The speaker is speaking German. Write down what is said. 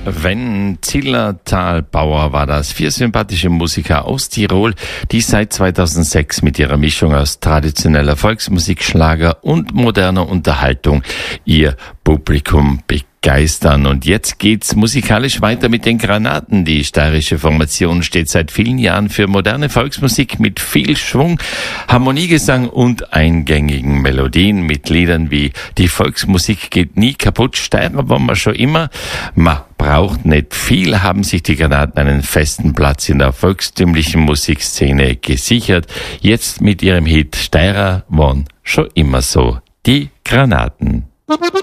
Wenn Zillertal-Bauer war das. 4 sympathische Musiker aus Tirol, die seit 2006 mit ihrer Mischung aus traditioneller Volksmusik, Schlager und moderner Unterhaltung ihr Publikum begeistern. Und jetzt geht's musikalisch weiter mit den Granaten. Die steirische Formation steht seit vielen Jahren für moderne Volksmusik mit viel Schwung, Harmoniegesang und eingängigen Melodien mit Liedern wie Die Volksmusik geht nie kaputt, Steirer waren wir schon immer. Man braucht nicht viel, haben sich die Granaten einen festen Platz in der volkstümlichen Musikszene gesichert. Jetzt mit ihrem Hit Steirer waren schon immer so. Die Granaten.